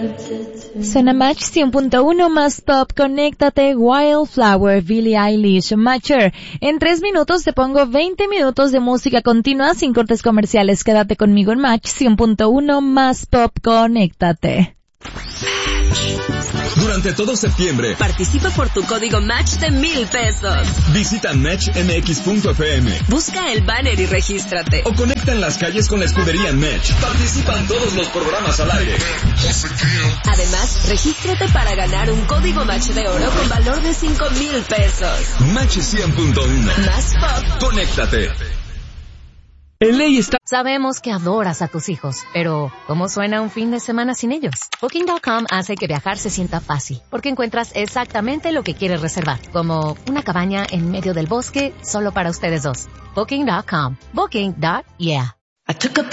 Suena Match 100.1 más pop, conéctate, Wildflower, Billie Eilish, Matcher. En 3 minutos te pongo 20 minutos de música continua sin cortes comerciales. Quédate conmigo en Match 100.1 más pop, conéctate. Durante todo septiembre, participa por tu código Match de 1,000 pesos. Visita matchmx.fm. Busca el banner y regístrate. O conecta en las calles con la escudería Match. Participan todos los programas al aire. Además, regístrate para ganar un código Match de oro con valor de 5,000 pesos. Match 100.1. Más pop. Conéctate. En ley está... Sabemos que adoras a tus hijos, pero ¿cómo suena un fin de semana sin ellos? Booking.com hace que viajar se sienta fácil, porque encuentras exactamente lo que quieres reservar, como una cabaña en medio del bosque solo para ustedes dos. Booking.com. Booking.yeah. I took a